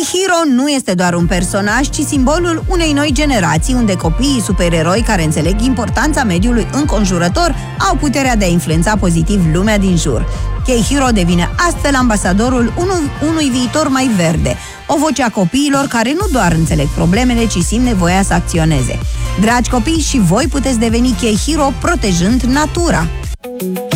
Hero nu este doar un personaj, ci simbolul unei noi generații, unde copiii supereroi care înțeleg importanța mediului înconjurător au puterea de a influența pozitiv lumea din jur. K-Hero devine astfel ambasadorul unui viitor mai verde, o voce a copiilor care nu doar înțeleg problemele, ci simt nevoia să acționeze. Dragi copii, și voi puteți deveni K-Hero protejând natura!